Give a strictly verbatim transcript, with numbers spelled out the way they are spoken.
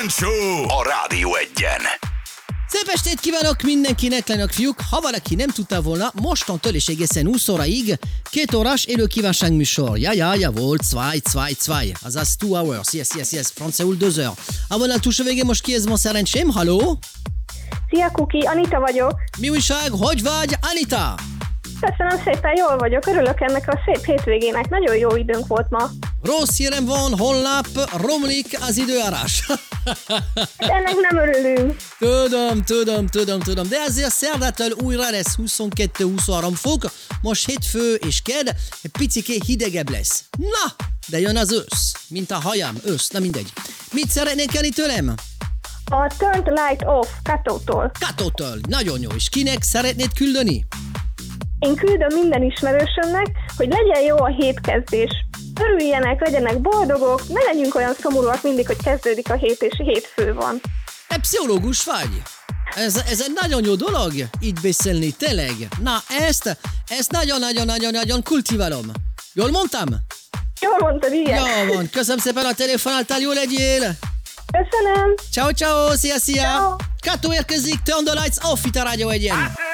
Show a Rádió Egyen. Szép estét kívánok mindenkinek, lányok, fiúk! Ha valaki nem tudta volna, mostantól és egészen húsz óráig két órás élő kívánságműsor. Ja, ja, ja, volt, zwei, zwei, zwei. Azaz two hours, yes, yes, yes, franciául deux heures. A vonal túlsó végén most ki ez van szerencsém, halló? Szia, Kuki, Anita vagyok. Mi újság, hogy vagy, Anita? Köszönöm szépen, jól vagyok, örülök ennek a szép hétvégének, nagyon jó időnk volt ma. Rossz hírem van, holnap romlik az időjárás. Ennek nem örülünk. Tudom, tudom, tudom, tudom, de azért szerdától újra lesz huszonkettő huszonhárom fok, most hétfő és kedd, egy piciké hidegebb lesz. Na, de jön az ősz, mint a hajam, ősz, na mindegy. Mit szeretnék kérni tőlem? A Turn the Light Off Katótól. Katótól, nagyon jó, és kinek szeretnéd küldeni? Én küldöm minden ismerősömnek, hogy legyen jó a hétkezdés. Örüljenek, legyenek boldogok, ne legyünk olyan szomorúak mindig, hogy kezdődik a hét és hétfő van. Te pszichológus vagy? Ez, ez egy nagyon jó dolog, így beszélni, tényleg. Na, ezt, ezt nagyon-nagyon-nagyon-nagyon kultiválom. Jól mondtam? Jól mondtad, igen. Jó van, köszönöm szépen a telefonáltál, jó legyél. Köszönöm. Ciao, ciao, szia, szia. Ciao. Kató érkezik, Turn the Lights Off itt a Rádió Egyen.